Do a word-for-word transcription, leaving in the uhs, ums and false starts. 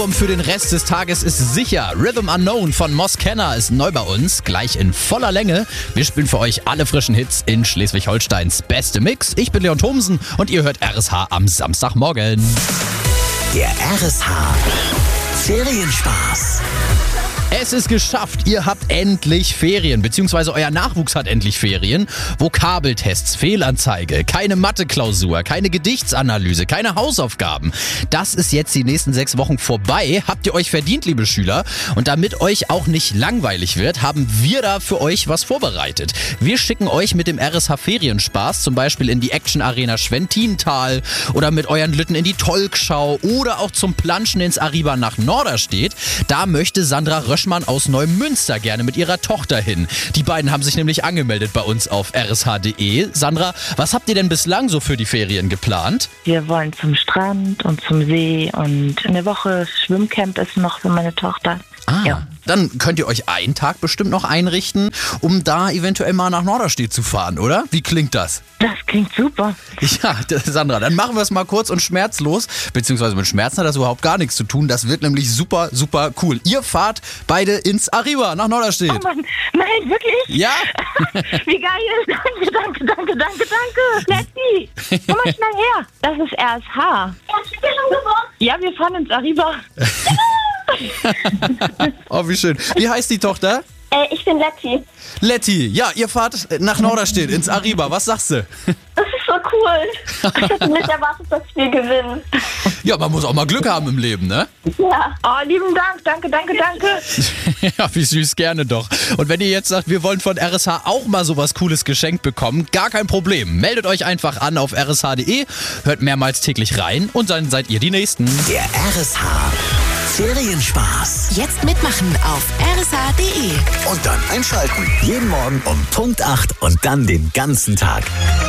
Und für den Rest des Tages ist sicher, Rhythm Unknown von Moss Kenner ist neu bei uns, gleich in voller Länge. Wir spielen für euch alle frischen Hits in Schleswig-Holsteins beste Mix. Ich bin Leon Thomsen und ihr hört R S H am Samstagmorgen. Der R S H Ferienspaß. Es ist geschafft, ihr habt endlich Ferien, beziehungsweise euer Nachwuchs hat endlich Ferien. Vokabeltests, Fehlanzeige, keine Mathe-Klausur, keine Gedichtsanalyse, keine Hausaufgaben. Das ist jetzt die nächsten sechs Wochen vorbei. Habt ihr euch verdient, liebe Schüler? Und damit euch auch nicht langweilig wird, haben wir da für euch was vorbereitet. Wir schicken euch mit dem R S H Ferienspaß zum Beispiel in die Action Arena Schwentintal oder mit euren Lütten in die Tolkschau oder auch zum Planschen ins Arriba nach Norderstedt. Da möchte Sandra Röschmann aus Neumünster gerne mit ihrer Tochter hin. Die beiden haben sich nämlich angemeldet bei uns auf r s h punkt d e. Sandra, was habt ihr denn bislang so für die Ferien geplant? Wir wollen zum Strand und zum See und eine Woche Schwimmcamp ist noch für meine Tochter. Ah, Ja. Dann könnt ihr euch einen Tag bestimmt noch einrichten, um da eventuell mal nach Norderstedt zu fahren, oder? Wie klingt das? Das klingt super. Ja, Sandra, dann machen wir es mal kurz und schmerzlos. Beziehungsweise mit Schmerzen hat das überhaupt gar nichts zu tun. Das wird nämlich super, super cool. Ihr fahrt beide ins Arriba nach Norderstedt. Oh Mann, nein, wirklich? Ja? Wie geil. Danke, danke, danke, danke, danke. Letty, komm mal schnell her. Das ist R S H. Ja, wir fahren ins Arriba. Oh, wie schön. Wie heißt die Tochter? Äh, ich bin Letty. Letty. Ja, ihr fahrt nach Norderstedt ins Arriba. Was sagst du? Das ist so cool. Ich hätte nicht erwartet, dass wir gewinnen. Ja, man muss auch mal Glück haben im Leben, ne? Ja. Oh, lieben Dank. Danke, danke, danke. Ja, wie süß, gerne doch. Und wenn ihr jetzt sagt, wir wollen von R S H auch mal sowas Cooles geschenkt bekommen, gar kein Problem. Meldet euch einfach an auf r s h punkt d e, hört mehrmals täglich rein und dann seid ihr die Nächsten. Der R S H Ferienspaß. Jetzt mitmachen auf r s h punkt d e. Und dann einschalten. Jeden Morgen um Punkt acht und dann den ganzen Tag.